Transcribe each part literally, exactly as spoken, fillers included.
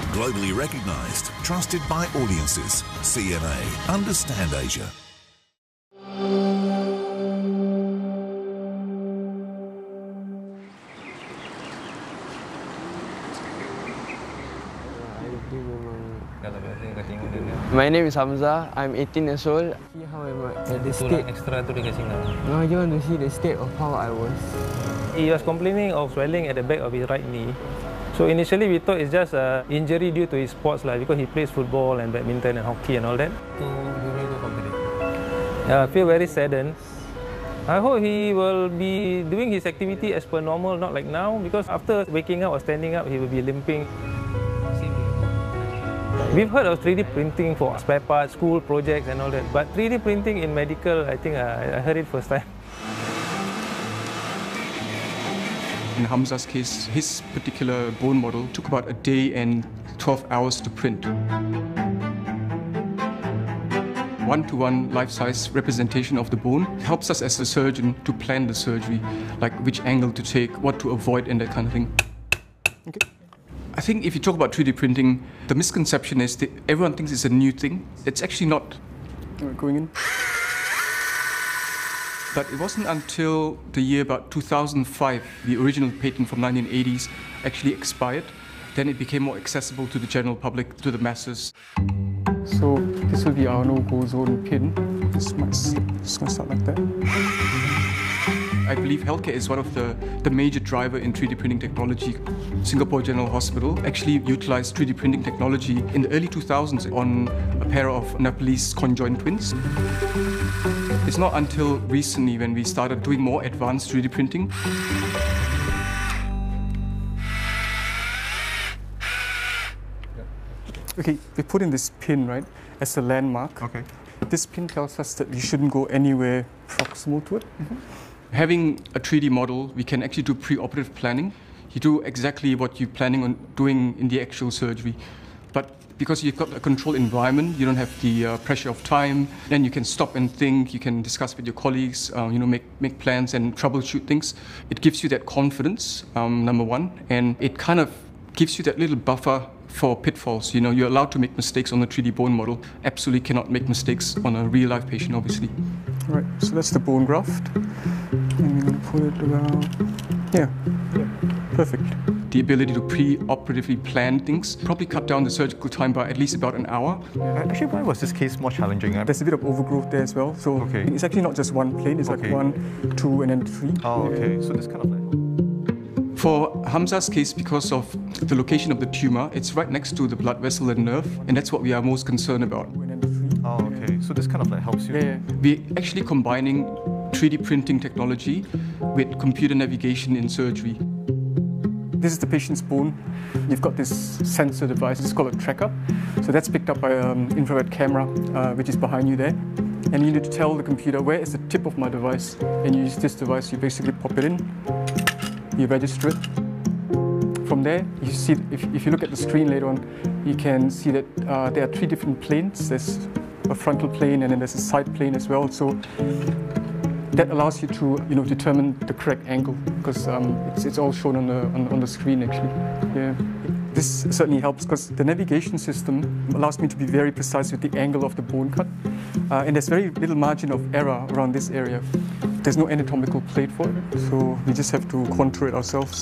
Globally recognised, trusted by audiences. C M A. Understand Asia. My name is Hamza. I'm eighteen years old. See how am I at the state? Extra tu dia kasi nak. No, you want to see the state of how I was. He was complaining of swelling at the back of his right knee. So initially we thought it's just an injury due to his sports lah, because he plays football and badminton and hockey and all that. Yeah, I feel very saddened. I hope he will be doing his activity as per normal, not like now, because after waking up or standing up, he will be limping. We've heard of three D printing for spare parts, school projects and all that, but three D printing in medical, I think uh, I heard it first time. In Hamza's case, his particular bone model took about a day and twelve hours to print. One-to-one life-size representation of the bone helps us as a surgeon to plan the surgery, like which angle to take, what to avoid and that kind of thing. Okay. I think if you talk about three D printing, the misconception is that everyone thinks it's a new thing. It's actually not. Going in. But it wasn't until the year about two thousand five, the original patent from nineteen eighties actually expired. Then it became more accessible to the general public, to the masses. So this will be our no-go zone pin. This might slip. It's going to start like that. I believe healthcare is one of the, the major driver in three D printing technology. Singapore General Hospital actually utilized three D printing technology in the early two thousands on a pair of Nepalese conjoined twins. It's not until recently when we started doing more advanced three D printing. Okay, we put in this pin, right, as a landmark. Okay. This pin tells us that we shouldn't go anywhere proximal to it. Mm-hmm. Having a three D model, we can actually do pre-operative planning. You do exactly what you're planning on doing in the actual surgery. But because you've got a controlled environment, you don't have the uh, pressure of time, then you can stop and think, you can discuss with your colleagues, uh, you know, make, make plans and troubleshoot things. It gives you that confidence, um, number one, and it kind of gives you that little buffer for pitfalls. You know, you're allowed to make mistakes on a three D bone model. Absolutely cannot make mistakes on a real-life patient, obviously. All right, so that's the bone graft. And we're going to put it around here. Yeah. Perfect. The ability to pre-operatively plan things probably cut down the surgical time by at least about an hour. Actually, why was this case more challenging? There's a bit of overgrowth there as well. So okay. It's actually not just one plane, it's okay. Like one, two, and then three. Oh, okay. So this kind of like... For Hamza's case, because of the location of the tumor, it's right next to the blood vessel and nerve, and that's what we are most concerned about. Oh, okay. So this kind of like helps you. Yeah, yeah. We're actually combining three D printing technology with computer navigation in surgery. This is the patient's bone. You've got this sensor device, it's called a tracker. So that's picked up by an infrared camera, uh, which is behind you there. And you need to tell the computer, where is the tip of my device? And you use this device, you basically pop it in, you register it. From there, you see, if, if you look at the screen later on, you can see that uh, there are three different planes. There's a frontal plane and then there's a side plane as well. So that allows you to, you know, determine the correct angle, because um, it's, it's all shown on the, on, on the screen actually. Yeah. This certainly helps because the navigation system allows me to be very precise with the angle of the bone cut. Uh, and there's very little margin of error around this area. There's no anatomical plate for it, so we just have to contour it ourselves.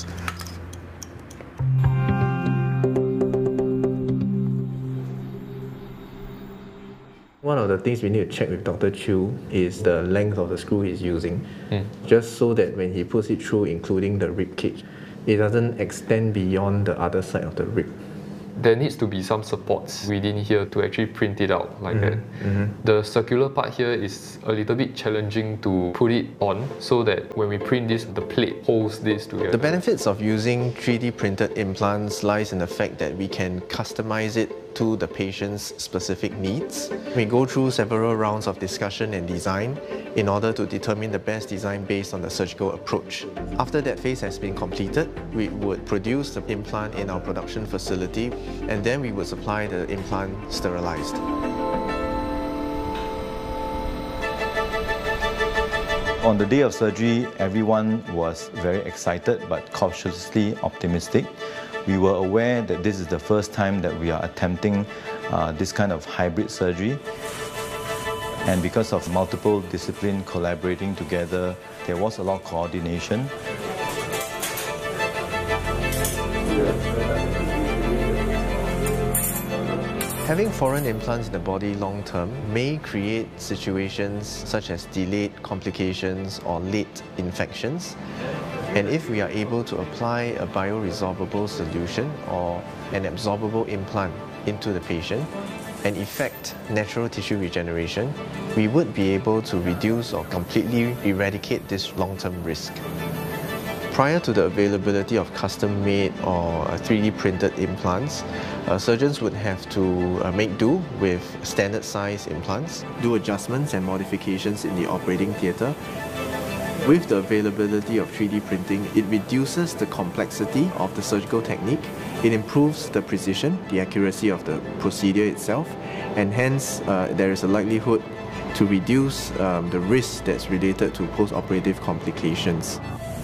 One of the things we need to check with Doctor Chew is the length of the screw he's using, mm. just so that when he puts it through, including the rib cage, it doesn't extend beyond the other side of the rib. There needs to be some supports within here to actually print it out like mm-hmm. that. Mm-hmm. The circular part here is a little bit challenging to put it on so that when we print this, the plate holds this together. The benefits of using three D printed implants lies in the fact that we can customize it to the patient's specific needs. We go through several rounds of discussion and design in order to determine the best design based on the surgical approach. After that phase has been completed, we would produce the implant in our production facility, and then we would supply the implant sterilized. On the day of surgery, everyone was very excited but cautiously optimistic. We were aware that this is the first time that we are attempting uh, this kind of hybrid surgery. And because of multiple disciplines collaborating together, there was a lot of coordination. Having foreign implants in the body long term may create situations such as delayed complications or late infections. And if we are able to apply a bioresorbable solution or an absorbable implant into the patient and effect natural tissue regeneration, we would be able to reduce or completely eradicate this long-term risk. Prior to the availability of custom-made or three D printed implants, uh, surgeons would have to uh, make do with standard size implants, do adjustments and modifications in the operating theatre. With the availability of three D printing, it reduces the complexity of the surgical technique, it improves the precision, the accuracy of the procedure itself, and hence uh, there is a likelihood to reduce um, the risk that's related to post-operative complications.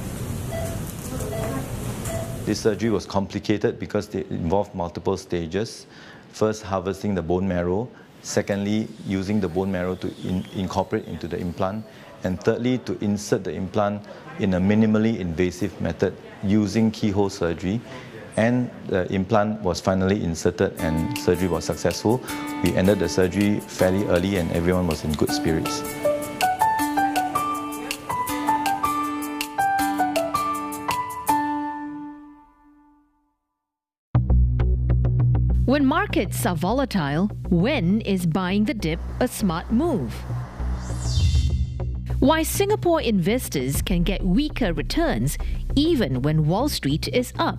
This surgery was complicated because it involved multiple stages. First, harvesting the bone marrow. Secondly, using the bone marrow to in incorporate into the implant. And thirdly, to insert the implant in a minimally invasive method using keyhole surgery. And the implant was finally inserted and surgery was successful. We ended the surgery fairly early and everyone was in good spirits. When markets are volatile, when is buying the dip a smart move? Why Singapore investors can get weaker returns even when Wall Street is up.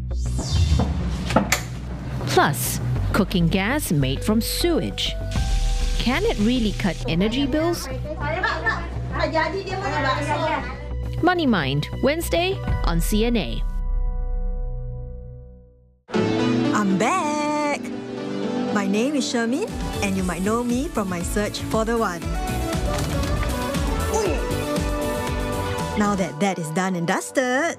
Plus, cooking gas made from sewage. Can it really cut energy bills? Money Mind, Wednesday on C N A. I'm back! My name is Shermin, and you might know me from my search for the one. Now that that is done and dusted,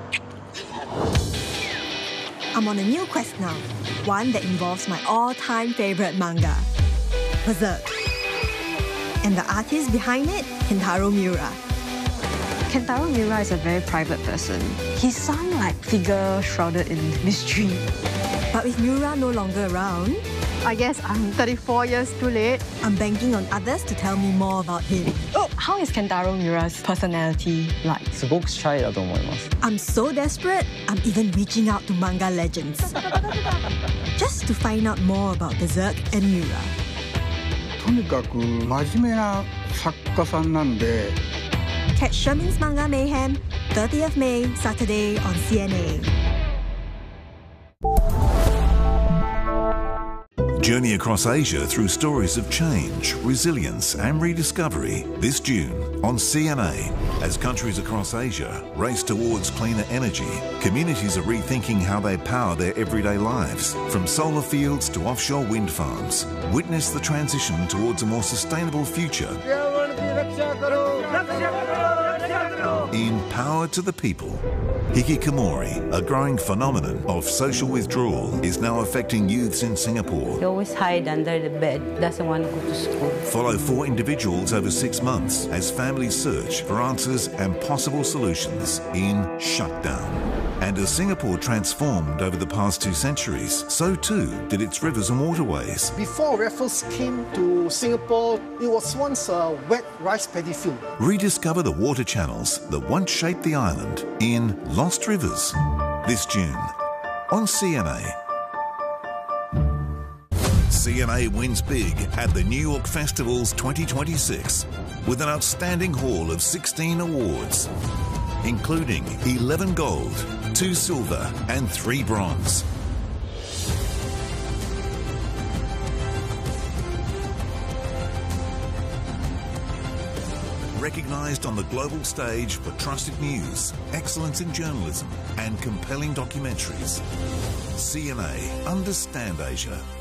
I'm on a new quest now, one that involves my all-time favorite manga, Berserk. And the artist behind it, Kentaro Miura. Kentaro Miura is a very private person. He's some like figure shrouded in mystery. But with Miura no longer around, I guess I'm thirty-four years too late. I'm banking on others to tell me more about him. Oh, how is Kentaro Miura's personality like? I'm so desperate, I'm even reaching out to manga legends. Just to find out more about Berserk and Miura. とにかく真面目な作家さんなんで。 Catch Shermin's Manga Mayhem, thirtieth of May, Saturday on C N A. Journey across Asia through stories of change, resilience and rediscovery this June on C N A. As countries across Asia race towards cleaner energy, communities are rethinking how they power their everyday lives. From solar fields to offshore wind farms, witness the transition towards a more sustainable future. In Power to the People, hikikomori, a growing phenomenon of social withdrawal, is now affecting youths in Singapore. He always hide under the bed, doesn't want to go to school. Follow four individuals over six months as families search for answers and possible solutions in Shutdown. And as Singapore transformed over the past two centuries, so too did its rivers and waterways. Before Raffles came to Singapore, it was once a wet rice paddy field. Rediscover the water channels that once shaped the island in Lost Rivers this June on C N A. C N A wins big at the New York Festivals twenty twenty-six with an outstanding haul of sixteen awards, including eleven gold, two silver and three bronze. Recognised on the global stage for trusted news, excellence in journalism and compelling documentaries. C N A, Understand Asia.